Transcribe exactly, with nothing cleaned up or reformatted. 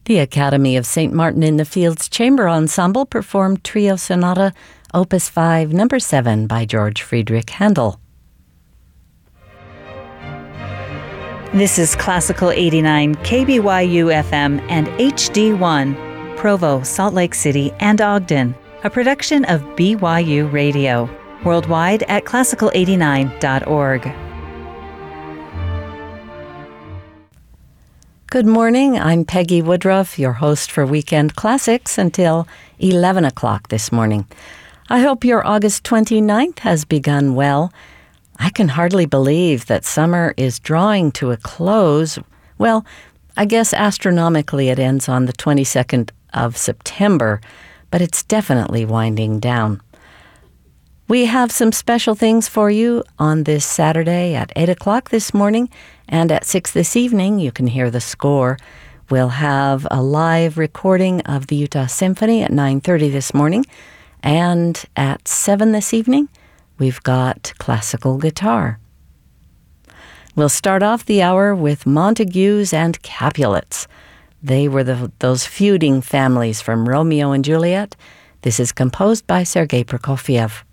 The Academy of Saint Martin in the Fields Chamber Ensemble performed Trio Sonata Opus five, Number seven by George Friedrich Handel. This is Classical eighty-nine K B Y U F M and H D one, Provo, Salt Lake City, and Ogden, a production of B Y U Radio, worldwide at classical eighty-nine dot org. Good morning, I'm Peggy Woodruff, your host for Weekend Classics until eleven o'clock this morning. I hope your August twenty-ninth has begun well. I can hardly believe that summer is drawing to a close. Well, I guess astronomically it ends on the twenty-second of September, but it's definitely winding down. We have some special things for you on this Saturday at eight o'clock this morning, and at six this evening you can hear the score. We'll have a live recording of the Utah Symphony at nine thirty this morning, and at seven this evening we've got classical guitar. We'll start off the hour with Montagues and Capulets. They were the, those feuding families from Romeo and Juliet. This is composed by Sergei Prokofiev.